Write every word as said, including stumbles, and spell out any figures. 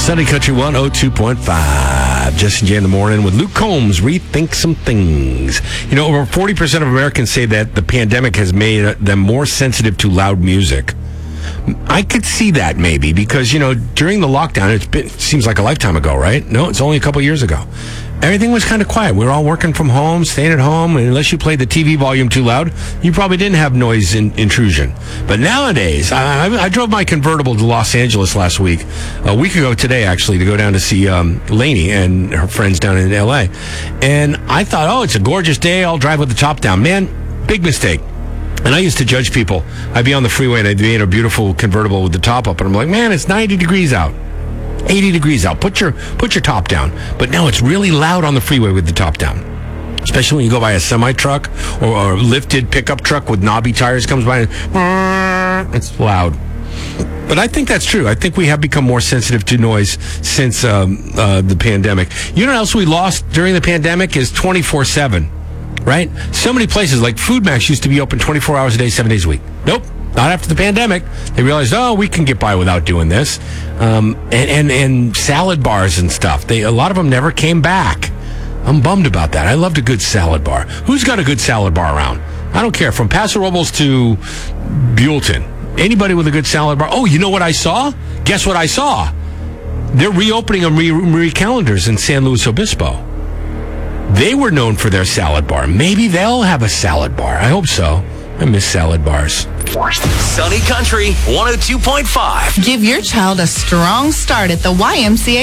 Sunny Country one oh two point five. Jesse and Jay in the morning with Luke Combs. Rethink some things. You know, over forty percent of Americans say that the pandemic has made them more sensitive to loud music. I could see that maybe because, you know, during the lockdown, it's been, it seems like a lifetime ago, right? No, it's only a couple years ago. Everything was kind of quiet. We were all working from home, staying at home, and unless you played the T V volume too loud, you probably didn't have noise in, intrusion. But nowadays, I, I, I drove my convertible to Los Angeles last week, a week ago today, actually, to go down to see um, Lainey and her friends down in L A. And I thought, oh, it's a gorgeous day. I'll drive with the top down. Man, big mistake. And I used to judge people. I'd be on the freeway and I'd be in a beautiful convertible with the top up, and I'm like, man, it's ninety degrees out. eighty degrees out. Put your put your top down. But now it's really loud on the freeway with the top down. Especially when you go by a semi-truck or, or a lifted pickup truck with knobby tires comes by and it's loud. But I think that's true. I think we have become more sensitive to noise since um, uh, the pandemic. You know what else we lost during the pandemic is twenty-four seven, right? So many places like Food Max used to be open twenty-four hours a day, seven days a week. Nope. Not after the pandemic. They realized, oh, we can get by without doing this. Um, and, and, and salad bars and stuff. They, a lot of them never came back. I'm bummed about that. I loved a good salad bar. Who's got a good salad bar around? I don't care. From Paso Robles to Buellton. Anybody with a good salad bar? Oh, you know what I saw? Guess what I saw? They're reopening a Marie, Marie Callender's in San Luis Obispo. They were known for their salad bar. Maybe they'll have a salad bar. I hope so. I miss salad bars. Sunny Country one oh two point five. Give your child a strong start at the Y M C A